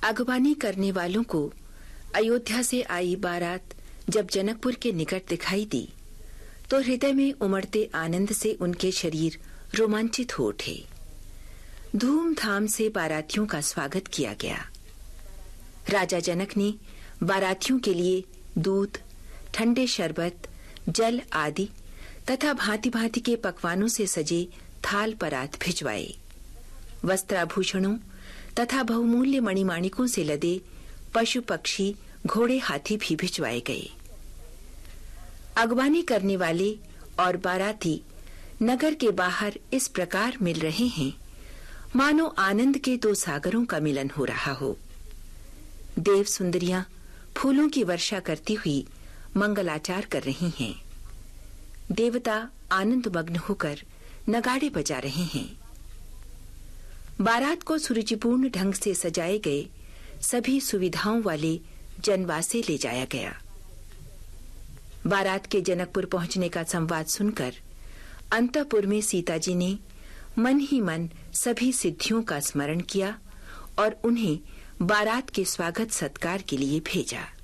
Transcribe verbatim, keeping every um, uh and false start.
अगवानी करने वालों को अयोध्या से आई बारात जब जनकपुर के निकट दिखाई दी तो हृदय में उमड़ते आनंद से उनके शरीर रोमांचित हो उठे। धूमधाम से बारातियों का स्वागत किया गया। राजा जनक ने बारातियों के लिए दूध, ठंडे शरबत, जल आदि तथा भांति भांति के पकवानों से सजे थाल परात भिजवाए। वस्त्राभूषणों तथा बहुमूल्य मणिमाणिकों से लदे पशु पक्षी, घोड़े, हाथी भी भिजवाए गए। अगवानी करने वाले और बाराती नगर के बाहर इस प्रकार मिल रहे हैं मानो आनंद के दो सागरों का मिलन हो रहा हो। देव सुंदरियां फूलों की वर्षा करती हुई मंगलाचार कर रही हैं। देवता आनंद मग्न होकर नगाड़े बजा रहे हैं। बारात को सुरुचिपूर्ण ढंग से सजाए गए सभी सुविधाओं वाले जनवासे ले जाया गया। बारात के जनकपुर पहुंचने का संवाद सुनकर अंतःपुर में सीता जी ने मन ही मन सभी सिद्धियों का स्मरण किया और उन्हें बारात के स्वागत सत्कार के लिए भेजा।